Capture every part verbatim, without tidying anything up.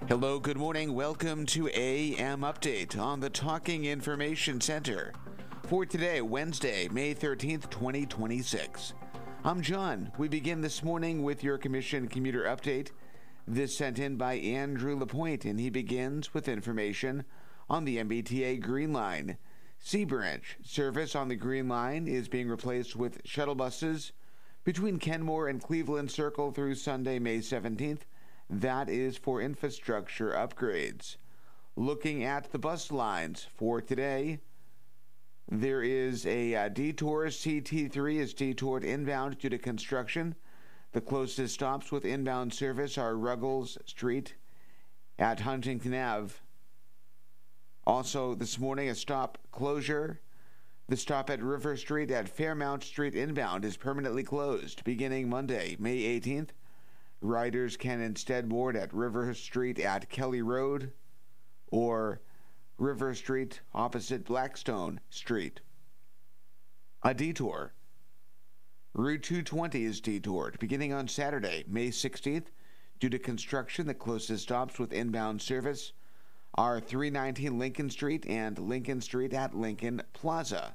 Hello, good morning. Welcome to A M Update on the Talking Information Center for today, Wednesday, May thirteenth, twenty twenty-six. I'm John. We begin this morning with your Commission Commuter Update. This sent in by Andrew Lapointe, and he begins with information on the M B T A Green Line. Sea Branch service on the Green Line is being replaced with shuttle buses between Kenmore and Cleveland Circle through Sunday, May seventeenth. That is for infrastructure upgrades. Looking at the bus lines for today, there is a uh, detour. C T three is detoured inbound due to construction. The closest stops with inbound service are Ruggles Street at Huntington Avenue. Also this morning, a stop closure. The stop at River Street at Fairmount Street inbound is permanently closed beginning Monday, May eighteenth. Riders can instead board at River Street at Kelly Road or River Street opposite Blackstone Street. A detour. Route two twenty is detoured beginning on Saturday, May sixteenth. Due to construction, the closest stops with inbound service are three nineteen Lincoln Street and Lincoln Street at Lincoln Plaza.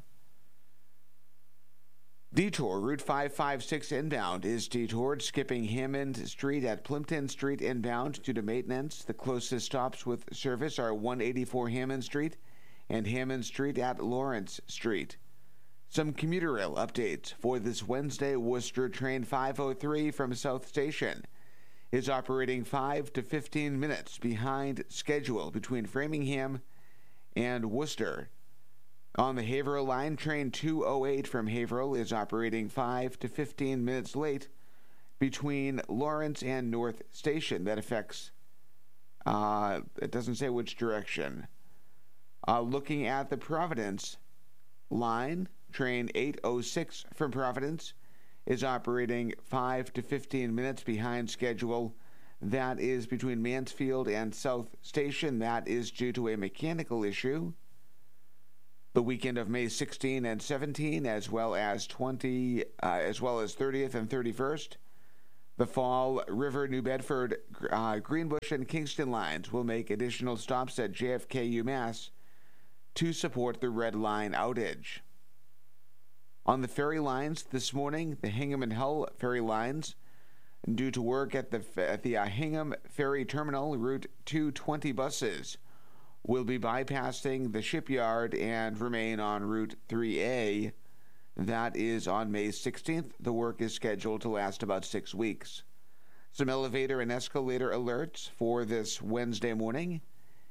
Detour Route five fifty-six inbound is detoured, skipping Hammond Street at Plimpton Street inbound due to maintenance. The closest stops with service are one eighty-four Hammond Street and Hammond Street at Lawrence Street. Some commuter rail updates for this Wednesday. Worcester train five oh three from South Station is operating five to fifteen minutes behind schedule between Framingham and Worcester. On the Haverhill line, train two oh eight from Haverhill is operating five to fifteen minutes late between Lawrence and North Station. That affects, uh, it doesn't say which direction. Uh, looking at the Providence line, train eight oh six from Providence is operating five to fifteen minutes behind schedule. That is between Mansfield and South Station. That is due to a mechanical issue. The weekend of May sixteenth and seventeenth, as well as twenty, uh, as well as thirtieth and thirty-first, the Fall River, New Bedford, uh, Greenbush, and Kingston lines will make additional stops at J F K UMass to support the Red Line outage. On the ferry lines this morning, the Hingham and Hull ferry lines, due to work at the at the uh, Hingham Ferry Terminal, Route two twenty buses will be bypassing the shipyard and remain on Route three A. That is on May sixteenth. The work is scheduled to last about six weeks. Some elevator and escalator alerts for this Wednesday morning.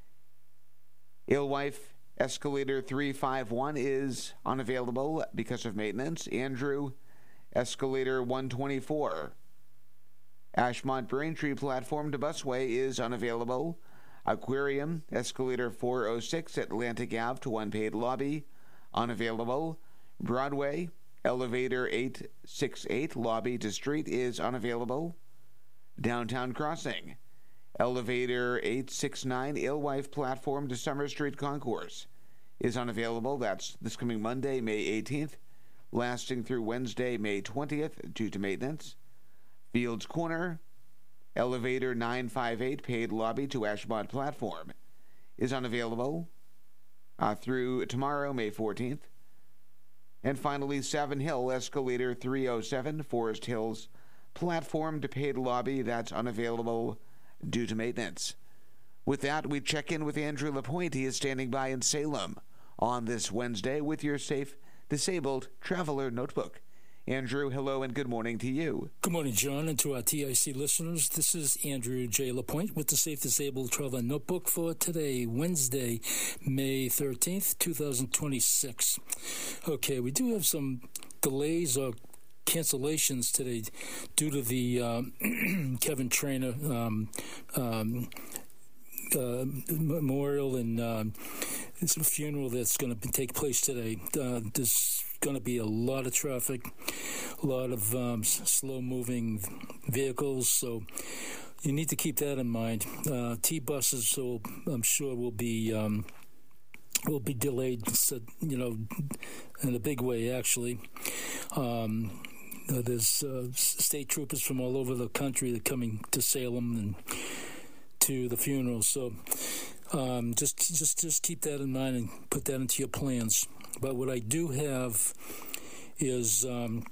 Alewife Escalator three fifty-one is unavailable because of maintenance. Andrew Escalator one twenty-four. Ashmont Braintree Platform to Busway is unavailable. Aquarium Escalator four oh six Atlantic Avenue to Unpaid Lobby, unavailable. Broadway Elevator eight sixty-eight Lobby to Street is unavailable. Downtown Crossing Elevator eight sixty-nine Alewife Platform to Summer Street Concourse is unavailable. That's this coming Monday, May eighteenth, lasting through Wednesday, May twentieth due to maintenance. Fields Corner Elevator nine fifty-eight Paid Lobby to Ashmont Platform is unavailable uh, through tomorrow, May fourteenth. And finally, Savin Hill Escalator three oh seven Forest Hills Platform to Paid Lobby, that's unavailable due to maintenance. With that, we check in with Andrew Lapointe. He is standing by in Salem on this Wednesday with your Safe Disabled Traveler Notebook. Andrew, hello and good morning to you. Good morning, John, and to our T I C listeners. This is Andrew J. Lapointe with the Safe Disabled Traveler Notebook for today, Wednesday, May thirteenth, twenty twenty-six. Okay, we do have some delays or cancellations today due to the um, Kevin Trainer um, um, uh, memorial and um, it's a funeral that's going to take place today. Uh, this going to be a lot of traffic, a lot of um, slow-moving vehicles, so you need to keep that in mind. Uh, T-buses, so I'm sure will be um, will be delayed, you know, in a big way, actually. Um, uh, there's uh, state troopers from all over the country that are coming to Salem and to the funeral. So um, just just just keep that in mind and put that into your plans. But what I do have is um,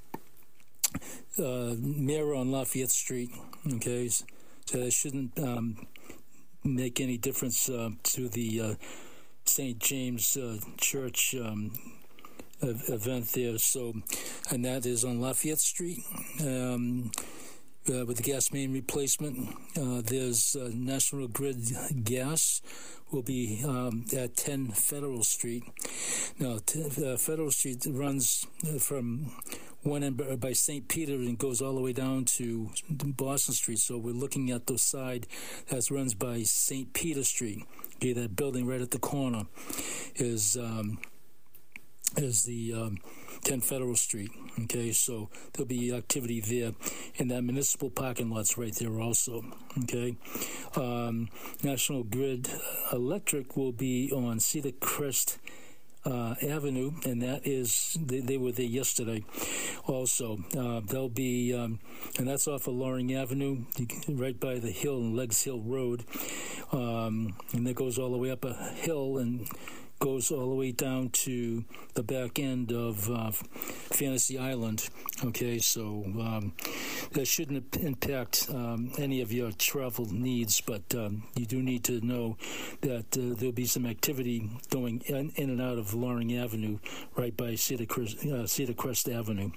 uh, Mirror on Lafayette Street. Okay, so that shouldn't um, make any difference uh, to the uh, Saint James uh, Church um, event there. So, and that is on Lafayette Street. Um, Uh, with the gas main replacement. Uh, there's uh, National Grid Gas will be um, at ten Federal Street. Now, t- uh, Federal Street runs uh, from one end by Saint Peter and goes all the way down to Boston Street. So we're looking at the side that runs by Saint Peter Street. Okay, that building right at the corner is um, is the um, ten Federal Street. Okay, so there'll be activity there, and that municipal parking lot's right there also. Okay, um, National Grid Electric will be on Cedar Crest uh, Avenue, and that is they, they were there yesterday. Also, uh, they'll be, um, and that's off of Loring Avenue, right by the hill and Leggs Hill Road, um, and that goes all the way up a hill and goes all the way down to the back end of uh, Fantasy Island. Okay, so um, that shouldn't impact um, any of your travel needs, but um, you do need to know that uh, there'll be some activity going in, in and out of Loring Avenue, right by Cedar Crest, uh, Cedar Crest Avenue.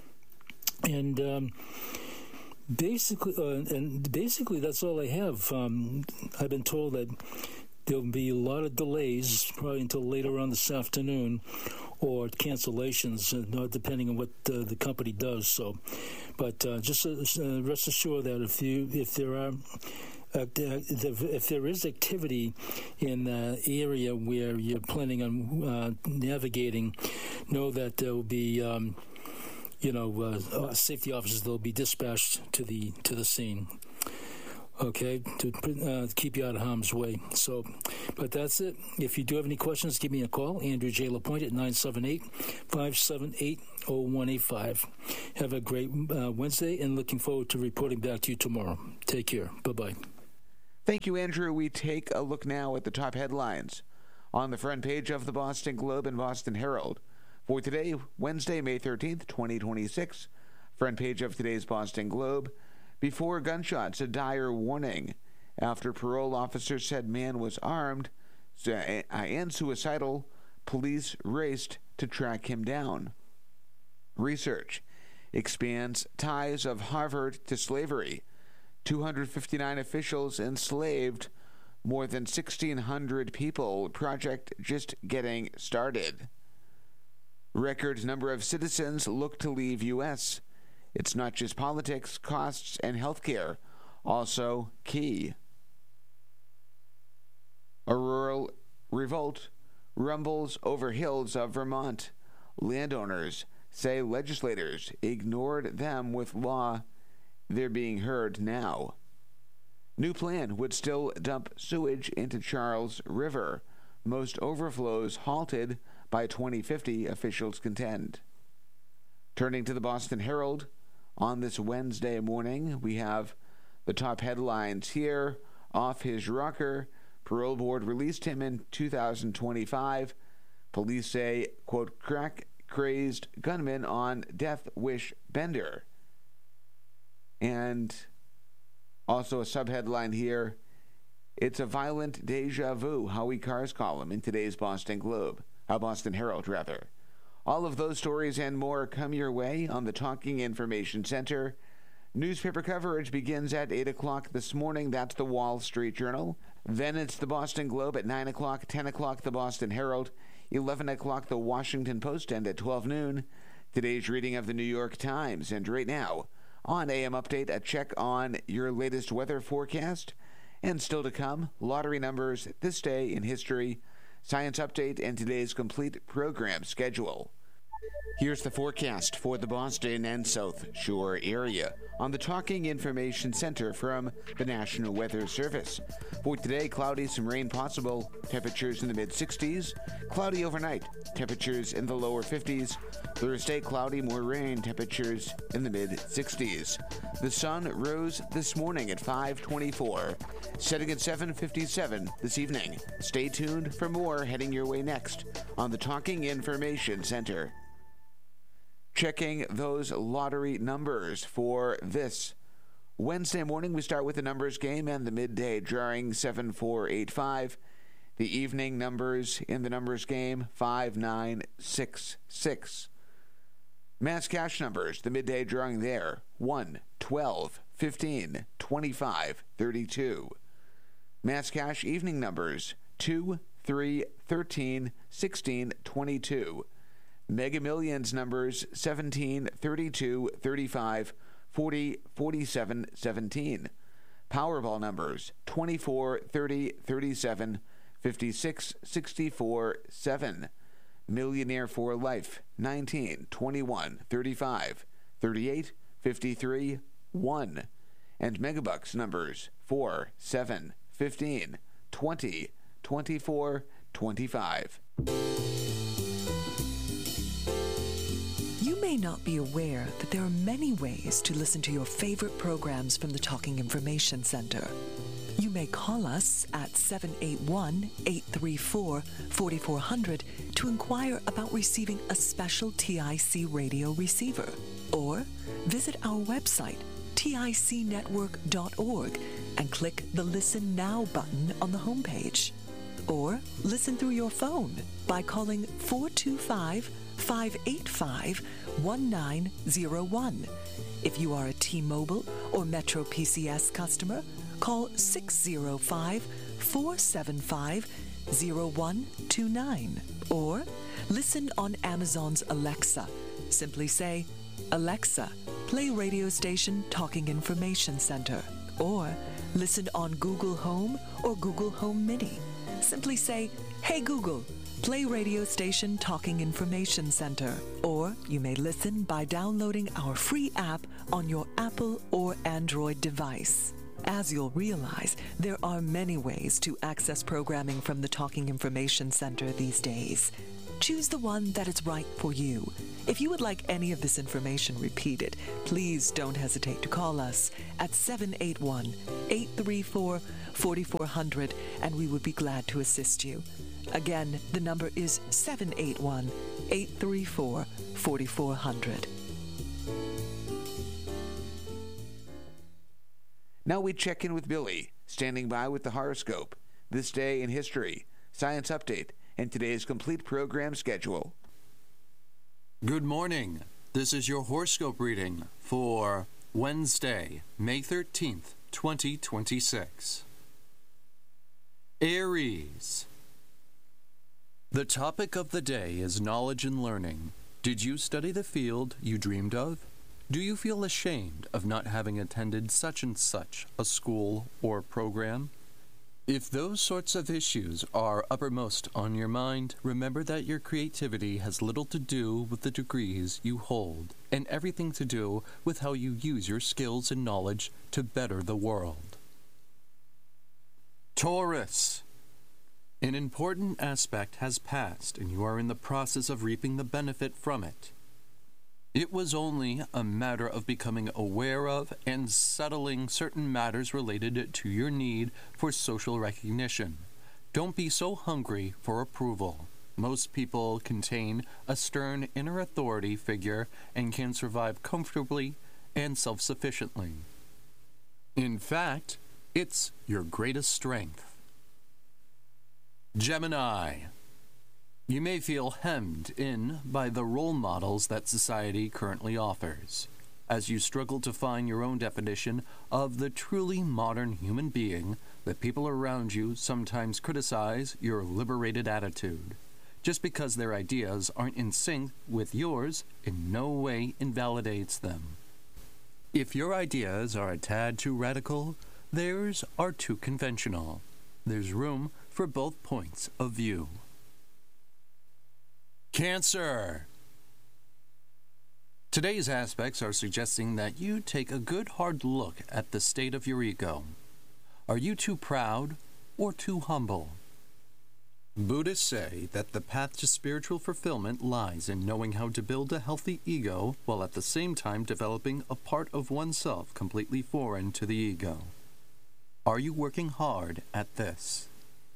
And um, basically, uh, and basically, that's all I have. Um, I've been told that there'll be a lot of delays, probably until later on this afternoon, or cancellations, uh, depending on what uh, the company does. So, but uh, just uh, rest assured that if you if there are uh, if there is activity in the area where you're planning on uh, navigating, know that there will be um, you know uh, safety officers that will be dispatched to the to the scene. Okay, to uh, keep you out of harm's way. So, but that's it. If you do have any questions, give me a call. Andrew J. LaPointe at nine seven eight, five seven eight, zero one eight five. Have a great uh, Wednesday, and looking forward to reporting back to you tomorrow. Take care. Bye-bye. Thank you, Andrew. We take a look now at the top headlines on the front page of the Boston Globe and Boston Herald. For today, Wednesday, May thirteenth, twenty twenty-six, front page of today's Boston Globe. Before gunshots, a dire warning after parole officer said man was armed and suicidal. Police raced to track him down. Research expands ties of Harvard to slavery. two hundred fifty-nine officials enslaved more than sixteen hundred people. Project just getting started. Record number of citizens look to leave U S It's not just politics, costs, and health care, also key. A rural revolt rumbles over hills of Vermont. Landowners say legislators ignored them with law. They're being heard now. New plan would still dump sewage into Charles River. Most overflows halted by twenty fifty, officials contend. Turning to the Boston Herald, on this Wednesday morning, we have the top headlines here. Off his rocker, parole board released him in two thousand twenty-five. Police say, quote, crack-crazed gunman on death wish bender. And also a subheadline here, it's a violent deja vu, Howie Carr's column in today's Boston Globe, uh, Boston Herald, rather. All of those stories and more come your way on the Talking Information Center. Newspaper coverage begins at eight o'clock this morning. That's the Wall Street Journal. Then it's the Boston Globe at nine o'clock, ten o'clock the Boston Herald, eleven o'clock the Washington Post, and at twelve noon, today's reading of the New York Times. And right now, on A M Update, a check on your latest weather forecast. And still to come, lottery numbers, this day in history, science update, and today's complete program schedule. Here's the forecast for the Boston and South Shore area on the Talking Information Center from the National Weather Service. For today, cloudy, some rain possible, temperatures in the mid-sixties. Cloudy overnight, temperatures in the lower fifties. Thursday, cloudy, more rain, temperatures in the mid-sixties. The sun rose this morning at five twenty-four, setting at seven fifty-seven this evening. Stay tuned for more heading your way next on the Talking Information Center. Checking those lottery numbers for this Wednesday morning, we start with the numbers game and the midday drawing seven four eight five. The evening numbers in the numbers game five nine six six. Mass cash numbers, the midday drawing there one, twelve, fifteen, twenty-five, thirty-two. Mass cash evening numbers two, three, thirteen, sixteen, twenty-two. Mega Millions numbers seventeen, thirty-two, thirty-five, forty, forty-seven, seventeen. Powerball numbers twenty-four, thirty, thirty-seven, fifty-six, sixty-four, seven. Millionaire for Life nineteen, twenty-one, thirty-five, thirty-eight, fifty-three, one. And Megabucks numbers four, seven, fifteen, twenty, twenty-four, twenty-five. You may not be aware that there are many ways to listen to your favorite programs from the Talking Information Center. You may call us at seven eight one, eight three four, four four zero zero to inquire about receiving a special T I C radio receiver. Or visit our website, tic network dot org, and click the Listen Now button on the homepage. Or listen through your phone by calling four two five, five eight five, one nine zero one. If you are a T-Mobile or Metro P C S customer, call six zero five, four seven five, zero one two nine. Or listen on Amazon's Alexa. Simply say, Alexa, play radio station Talking Information Center. Or listen on Google Home or Google Home Mini. Simply say, Hey Google, play radio station Talking Information Center. Or you may listen by downloading our free app on your Apple or Android device. As you'll realize, there are many ways to access programming from the Talking Information Center these days. Choose the one that is right for you. If you would like any of this information repeated, please don't hesitate to call us at seven eight one, eight three four, four four zero zero, and we would be glad to assist you. Again, the number is seven eight one, eight three four, four four zero zero. Now we check in with Billy, standing by with the horoscope, this day in history, science update, and today's complete program schedule. Good morning. This is your horoscope reading for Wednesday, May thirteenth, twenty twenty-six. Aries. The topic of the day is knowledge and learning. Did you study the field you dreamed of? Do you feel ashamed of not having attended such and such a school or program? If those sorts of issues are uppermost on your mind, remember that your creativity has little to do with the degrees you hold, and everything to do with how you use your skills and knowledge to better the world. Taurus. An important aspect has passed, and you are in the process of reaping the benefit from it. It was only a matter of becoming aware of and settling certain matters related to your need for social recognition. Don't be so hungry for approval. Most people contain a stern inner authority figure and can survive comfortably and self-sufficiently. In fact, it's your greatest strength. Gemini. You may feel hemmed in by the role models that society currently offers, as you struggle to find your own definition of the truly modern human being. The people around you sometimes criticize your liberated attitude. Just because their ideas aren't in sync with yours in no way invalidates them. If your ideas are a tad too radical, theirs are too conventional. There's room for both points of view. Cancer. Today's aspects are suggesting that you take a good hard look at the state of your ego. Are you too proud or too humble? Buddhists say that the path to spiritual fulfillment lies in knowing how to build a healthy ego while at the same time developing a part of oneself completely foreign to the ego. Are you working hard at this?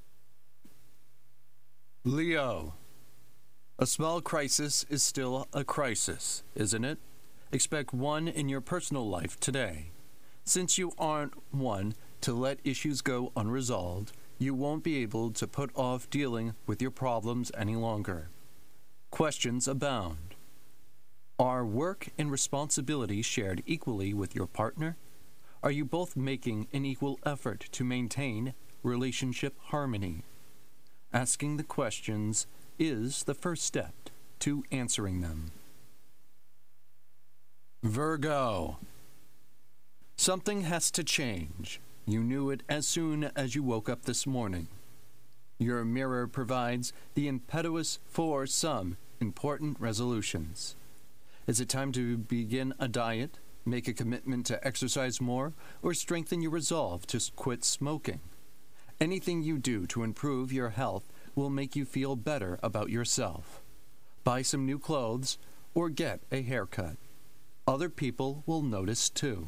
Leo. A small crisis is still a crisis, isn't it? Expect one in your personal life today. Since you aren't one to let issues go unresolved, you won't be able to put off dealing with your problems any longer. Questions abound. Are work and responsibility shared equally with your partner? Are you both making an equal effort to maintain relationship harmony? Asking the questions is the first step to answering them. Virgo. Something has to change. You knew it as soon as you woke up this morning. Your mirror provides the impetus for some important resolutions. Is it time to begin a diet, make a commitment to exercise more, or strengthen your resolve to quit smoking? Anything you do to improve your health will make you feel better about yourself. Buy some new clothes or get a haircut. Other people will notice too.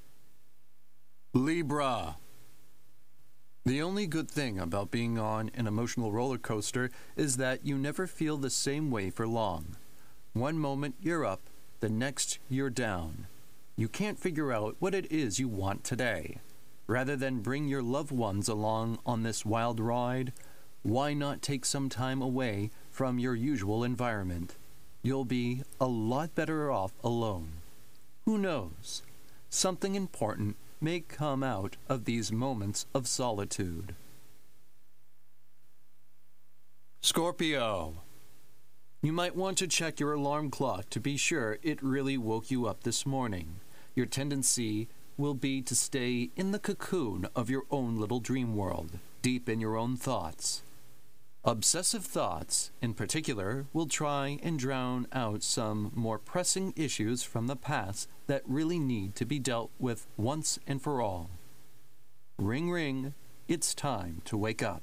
Libra. The only good thing about being on an emotional roller coaster is that you never feel the same way for long. One moment you're up, the next you're down. You can't figure out what it is you want today. Rather than bring your loved ones along on this wild ride, why not take some time away from your usual environment? You'll be a lot better off alone. Who knows? Something important may come out of these moments of solitude. Scorpio. You might want to check your alarm clock to be sure it really woke you up this morning. Your tendency will be to stay in the cocoon of your own little dream world, deep in your own thoughts. Obsessive thoughts, in particular, will try and drown out some more pressing issues from the past that really need to be dealt with once and for all. Ring, ring, it's time to wake up.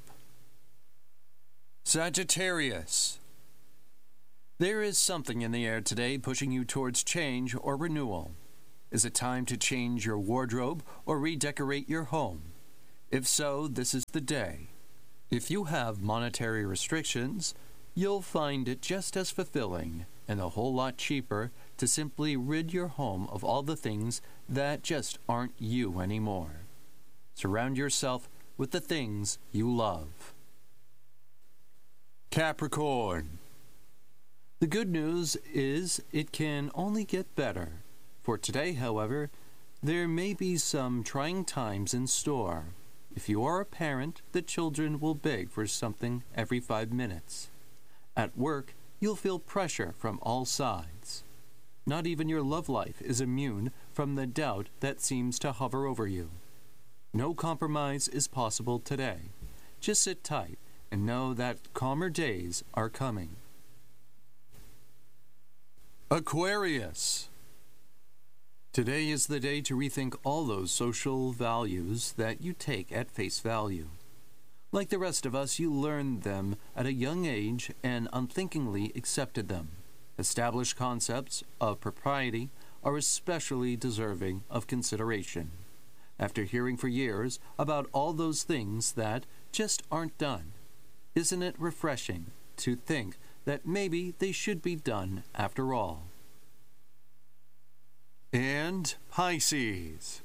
Sagittarius. There is something in the air today pushing you towards change or renewal. Is it time to change your wardrobe or redecorate your home? If so, this is the day. If you have monetary restrictions, you'll find it just as fulfilling and a whole lot cheaper to simply rid your home of all the things that just aren't you anymore. Surround yourself with the things you love. Capricorn. The good news is it can only get better. For today, however, there may be some trying times in store. If you are a parent, the children will beg for something every five minutes. At work, you'll feel pressure from all sides. Not even your love life is immune from the doubt that seems to hover over you. No compromise is possible today. Just sit tight and know that calmer days are coming. Aquarius. Today is the day to rethink all those social values that you take at face value. Like the rest of us, you learned them at a young age and unthinkingly accepted them. Established concepts of propriety are especially deserving of consideration. After hearing for years about all those things that just aren't done, isn't it refreshing to think that maybe they should be done after all? And Pisces.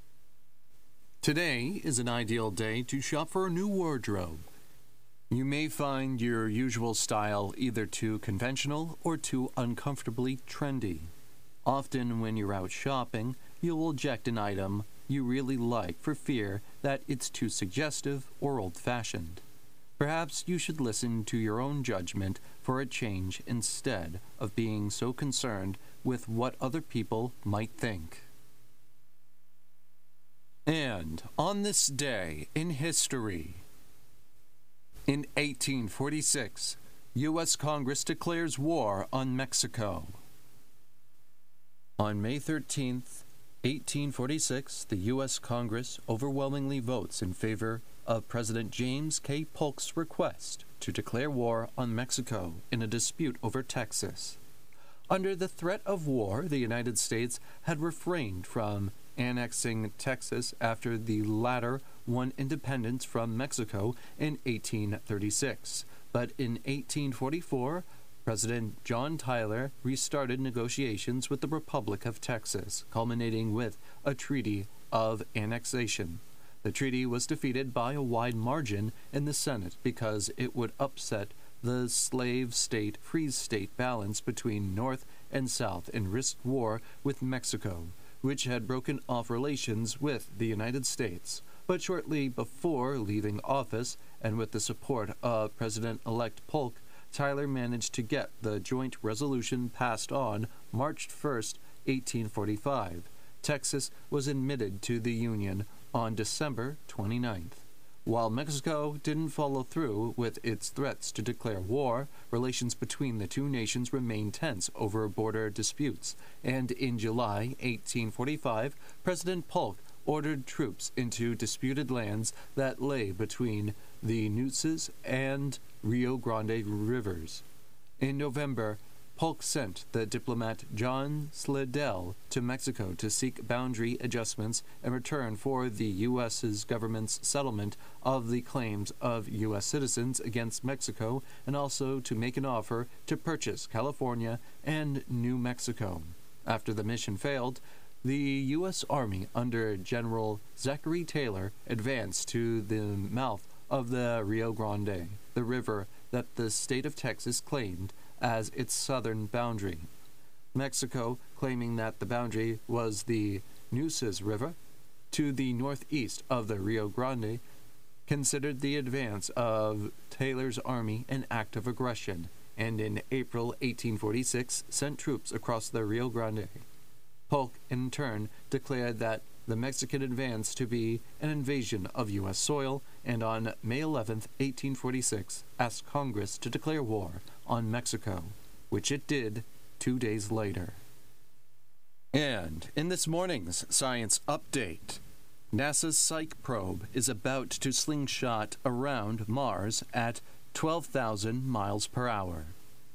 Today is an ideal day to shop for a new wardrobe. You may find your usual style either too conventional or too uncomfortably trendy. Often when you're out shopping, you'll eject an item you really like for fear that it's too suggestive or old-fashioned. Perhaps you should listen to your own judgment for a change instead of being so concerned with what other people might think. And on this day in history, in eighteen forty-six, U S Congress declares war on Mexico. On May thirteenth, eighteen forty-six, the U S Congress overwhelmingly votes in favor of President James K. Polk's request to declare war on Mexico in a dispute over Texas. Under the threat of war, the United States had refrained from annexing Texas after the latter won independence from Mexico in eighteen thirty-six. But in eighteen forty-four, President John Tyler restarted negotiations with the Republic of Texas, culminating with a treaty of annexation. The treaty was defeated by a wide margin in the Senate because it would upset the slave state-free state balance between North and South and risked war with Mexico, which had broken off relations with the United States. But shortly before leaving office, and with the support of President-elect Polk, Tyler managed to get the joint resolution passed on March first, eighteen forty-five. Texas was admitted to the Union on December twenty-ninth. While Mexico didn't follow through with its threats to declare war, relations between the two nations remained tense over border disputes, and in July eighteen forty-five, President Polk ordered troops into disputed lands that lay between the Nueces and Rio Grande rivers. In November, Polk sent the diplomat John Slidell to Mexico to seek boundary adjustments in return for the U S's government's settlement of the claims of U S citizens against Mexico, and also to make an offer to purchase California and New Mexico. After the mission failed, the U S Army under General Zachary Taylor advanced to the mouth of the Rio Grande, the river that the state of Texas claimed as its southern boundary. Mexico, claiming that the boundary was the Nueces River to the northeast of the Rio Grande, considered the advance of Taylor's army an act of aggression, and in April eighteen forty-six sent troops across the Rio Grande. Polk, in turn, declared that the Mexican advance to be an invasion of U S soil, and on May eleventh, eighteen forty-six, asked Congress to declare war on Mexico, which it did two days later. And in this morning's Science Update, NASA's Psyche probe is about to slingshot around Mars at twelve thousand miles per hour.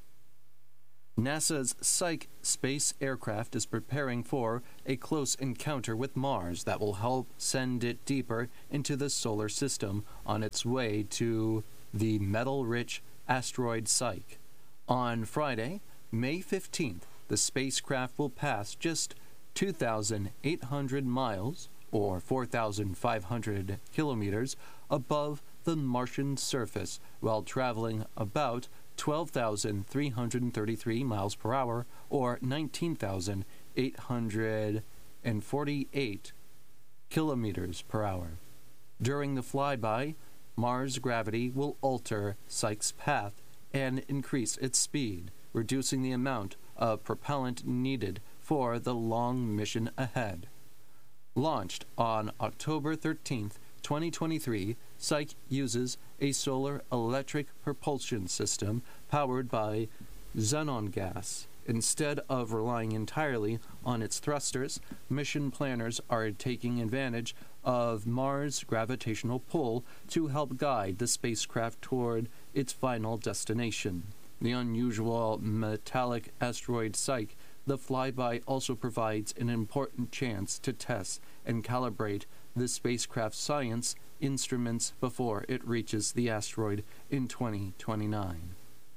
NASA's Psyche space aircraft is preparing for a close encounter with Mars that will help send it deeper into the solar system on its way to the metal-rich asteroid Psyche. On Friday, May fifteenth, the spacecraft will pass just two thousand eight hundred miles, or four thousand five hundred kilometers, above the Martian surface while traveling about twelve thousand three hundred thirty-three miles per hour, or nineteen thousand eight hundred forty-eight kilometers per hour. During the flyby, Mars' gravity will alter Psyche's path and increase its speed, reducing the amount of propellant needed for the long mission ahead. Launched on October thirteenth, twenty twenty-three, Psyche uses a solar electric propulsion system powered by xenon gas. Instead of relying entirely on its thrusters, mission planners are taking advantage of Mars' gravitational pull to help guide the spacecraft toward its final destination. The unusual metallic asteroid Psyche, the flyby also provides an important chance to test and calibrate the spacecraft's science instruments before it reaches the asteroid in twenty twenty-nine.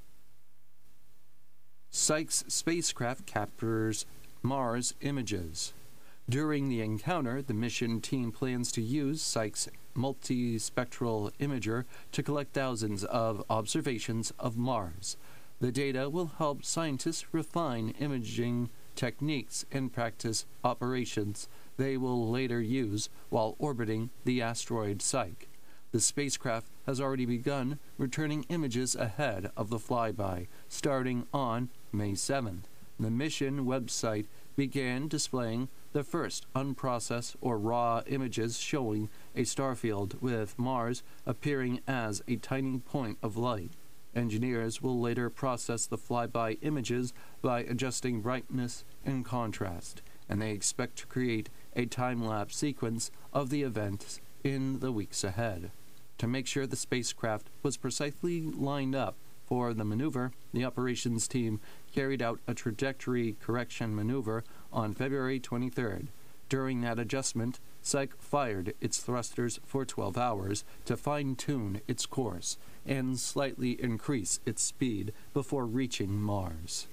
Psyche's spacecraft captures Mars images. During the encounter, the mission team plans to use Psyche's multispectral imager to collect thousands of observations of Mars. The data will help scientists refine imaging techniques and practice operations they will later use while orbiting the asteroid Psyche. The spacecraft has already begun returning images ahead of the flyby, starting on May seventh. The mission website began displaying the first unprocessed or raw images showing a star field with Mars appearing as a tiny point of light. Engineers will later process the flyby images by adjusting brightness in contrast, and they expect to create a time-lapse sequence of the events in the weeks ahead. To make sure the spacecraft was precisely lined up for the maneuver, the operations team carried out a trajectory correction maneuver on February twenty-third. During that adjustment, Psyche fired its thrusters for twelve hours to fine-tune its course and slightly increase its speed before reaching Mars.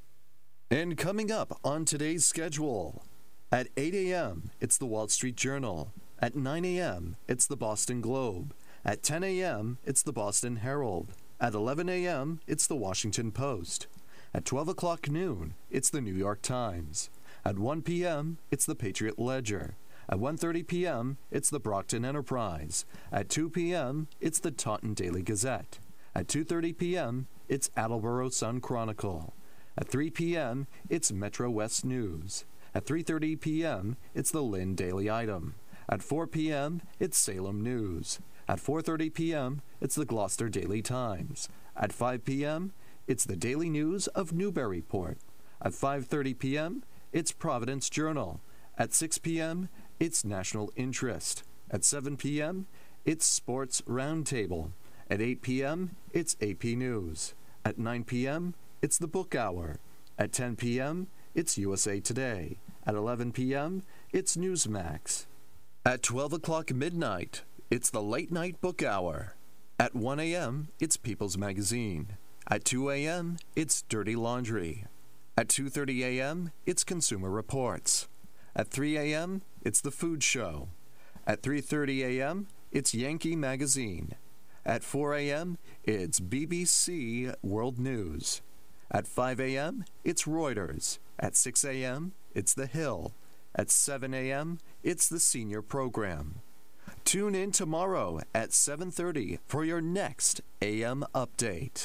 And coming up on today's schedule, at eight a.m., it's the Wall Street Journal. At nine a.m., it's the Boston Globe. At ten a.m., it's the Boston Herald. At eleven a.m., it's the Washington Post. At twelve o'clock noon, it's the New York Times. At one p.m., it's the Patriot Ledger. At one thirty p.m., it's the Brockton Enterprise. At two p.m., it's the Taunton Daily Gazette. At two thirty p.m., it's Attleboro Sun Chronicle. At three p.m., it's Metro West News. At three thirty p.m., it's the Lynn Daily Item. At four p.m., it's Salem News. At four thirty p.m., it's the Gloucester Daily Times. At five p.m., it's the Daily News of Newburyport. At five thirty p.m., it's Providence Journal. At six p.m., it's National Interest. At seven p.m., it's Sports Roundtable. At eight p.m., it's A P News. At nine p.m., it's the Book Hour. At ten p.m., it's U S A Today. At eleven p.m., it's Newsmax. At twelve o'clock midnight, it's the Late Night Book Hour. At one a.m., it's People's Magazine. At two a.m., it's Dirty Laundry. At two thirty a.m., it's Consumer Reports. At three a.m., it's The Food Show. At three thirty a.m., it's Yankee Magazine. At four a.m., it's B B C World News. At five a.m., it's Reuters. At six a.m., it's The Hill. At seven a.m., it's the Senior Program. Tune in tomorrow at seven thirty for your next A M update.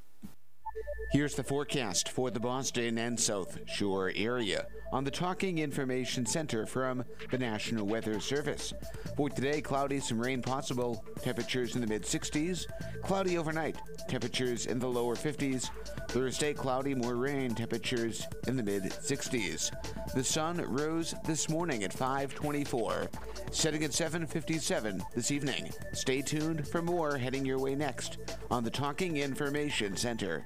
Here's the forecast for the Boston and South Shore area on the Talking Information Center from the National Weather Service. For today, cloudy, some rain possible, temperatures in the mid-sixties. Cloudy overnight, temperatures in the lower fifties. Thursday, cloudy, more rain, temperatures in the mid-sixties. The sun rose this morning at five twenty-four, setting at seven fifty-seven this evening. Stay tuned for more heading your way next on the Talking Information Center.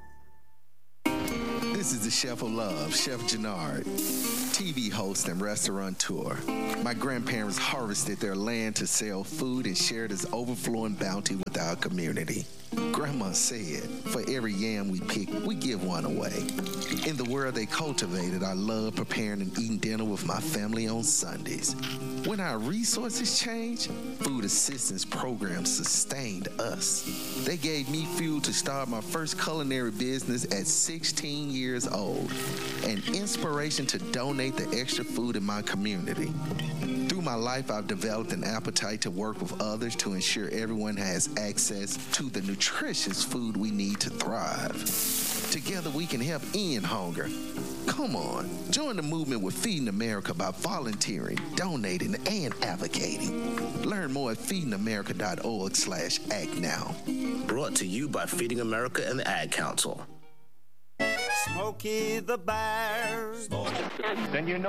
This is the Chef of Love, Chef Jannard, T V host and restaurateur. My grandparents harvested their land to sell food and share this overflowing bounty with our community. Grandma said, for every yam we pick, we give one away. In the world they cultivated, I love preparing and eating dinner with my family on Sundays. When our resources changed, food assistance programs sustained us. They gave me fuel to start my first culinary business at sixteen years old, and inspiration to donate the extra food in my community. Through my life, I've developed an appetite to work with others to ensure everyone has access to the nutritious food we need to thrive. Together we can help end hunger. Come on, join the movement with Feeding America by volunteering, donating, and advocating. Learn more at feeding america dot org slash act now. Brought to you by Feeding America and the Ad Council. Smokey the Bear. Then you know